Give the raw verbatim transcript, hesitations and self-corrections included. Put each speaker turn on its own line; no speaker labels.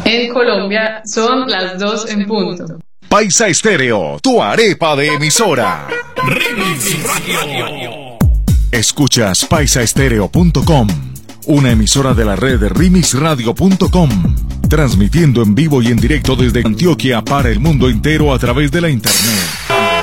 En Colombia son las dos en punto.
Paisa Estéreo, tu arepa de emisora.
Remix Radio.
Escuchas paisa estéreo punto com, una emisora de la red de remix radio punto com, transmitiendo en vivo y en directo desde Antioquia para el mundo entero a través de la internet.